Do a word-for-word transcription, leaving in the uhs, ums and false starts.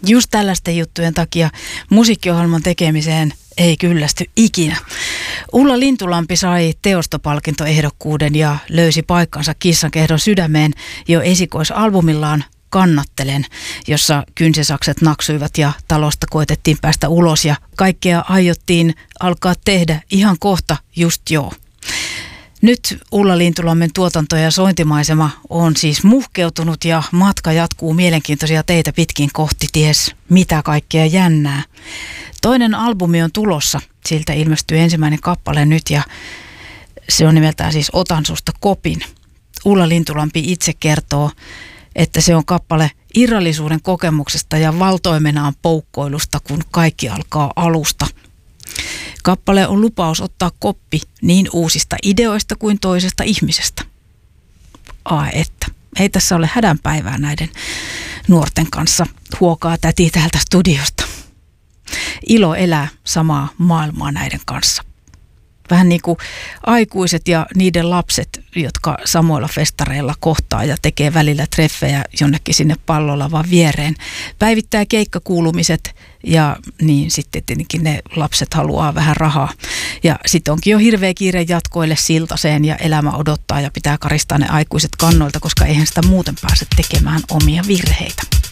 Just tällaisten juttujen takia musiikkiohjelman tekemiseen ei kyllästy ikinä. Ulla Lintulampi sai teostopalkintoehdokkuuden ja löysi paikkansa Kissankehdon sydämeen jo esikoisalbumillaan Kannattelen, jossa kynsisakset naksuivat ja talosta koetettiin päästä ulos ja kaikkea aiottiin alkaa tehdä ihan kohta just joo. Nyt Ulla Lintulammen tuotanto ja sointimaisema on siis muhkeutunut ja matka jatkuu mielenkiintoisia teitä pitkin kohti ties mitä kaikkea jännää. Toinen albumi on tulossa, siltä ilmestyy ensimmäinen kappale nyt ja se on nimeltään siis Otan susta kopin. Ulla Lintulampi itse kertoo, että se on kappale irrallisuuden kokemuksesta ja valtoimenaan poukkoilusta, kun kaikki alkaa alusta. Kappale on lupaus ottaa koppi niin uusista ideoista kuin toisesta ihmisestä. Ai että, ei tässä ole hädänpäivää näiden nuorten kanssa, huokaa täti täältä studiosta. Ilo elää samaa maailmaa näiden kanssa. Vähän niin kuin aikuiset ja niiden lapset, jotka samoilla festareilla kohtaa ja tekee välillä treffejä jonnekin sinne pallolavan viereen. Päivittää keikkakuulumiset ja niin sitten tietenkin ne lapset haluaa vähän rahaa. Ja sitten onkin jo hirveä kiire jatkoille siltaseen ja elämä odottaa ja pitää karistaa ne aikuiset kannoilta, koska eihän sitä muuten pääse tekemään omia virheitä.